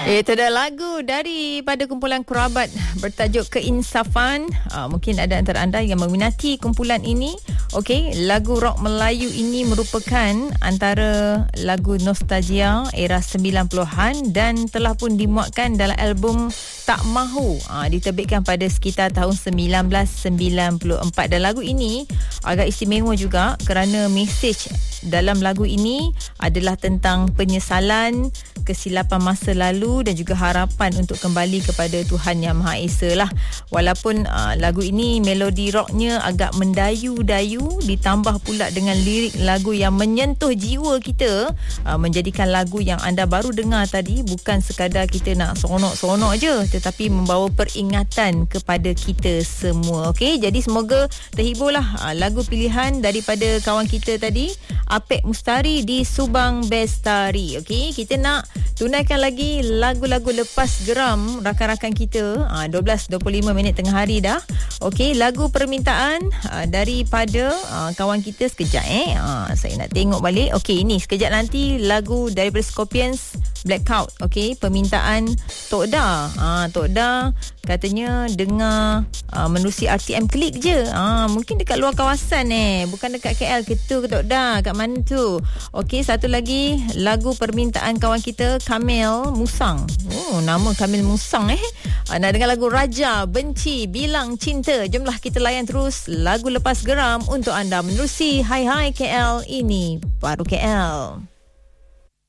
Itu dah lagu daripada kumpulan Kerabat bertajuk Keinsafan. Mungkin ada antara anda yang meminati kumpulan ini. Okey, lagu rock Melayu ini merupakan antara lagu nostalgia era 90-an dan telah pun dimuatkan dalam album Tak Mahu, diterbitkan pada sekitar tahun 1994. Dan lagu ini agak istimewa juga kerana mesej dalam lagu ini adalah tentang penyesalan, kesilapan masa lalu dan juga harapan untuk kembali kepada Tuhan Yang Maha Esa lah. Walaupun lagu ini melodi rocknya agak mendayu-dayu, ditambah pula dengan lirik lagu yang menyentuh jiwa kita, menjadikan lagu yang anda baru dengar tadi bukan sekadar kita nak seronok-seronok je, tetapi membawa peringatan kepada kita semua. Okey, jadi semoga terhiburlah lagu pilihan daripada kawan kita tadi, Apek Mustari di Subang Bestari. Okey, kita nak tunaikan lagi lagu-lagu lepas geram rakan-rakan kita. 12.25 minit tengah hari dah. Okey, lagu permintaan daripada kawan kita sekejap saya nak tengok balik. Okey, ini sekejap nanti lagu daripada Scorpions, Blackout. Okey, permintaan Tok Da. Tok Da katanya dengar menerusi RTM Klik je. Mungkin dekat luar kawasan bukan dekat KL ke tu Tok Da, kat mana tu. Okey, satu lagi lagu permintaan kawan kita Kamil Musang. Nama Kamil Musang nak dengar lagu Raja Benci Bilang Cinta. Jomlah kita layan terus lagu lepas geram untuk anda menerusi Hai Hai KL, ini baru KL.